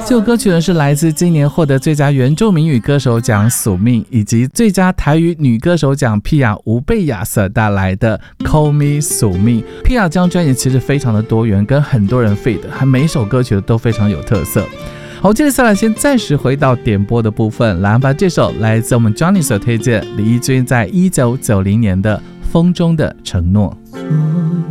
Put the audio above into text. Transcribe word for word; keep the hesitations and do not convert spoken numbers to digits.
这首歌曲呢是来自今年获得最佳原住民语歌手奖宿命以及最佳台语女歌手奖皮亚吴贝雅所带来的 Call Me 宿命。皮亚这张专辑其实非常的多元，跟很多人 feat， 还每一首歌曲都非常有特色。好，接下来先暂时回到点播的部分，来把这首来自我们 Johnny 所推荐李翊君在一九九零年的风中的承诺。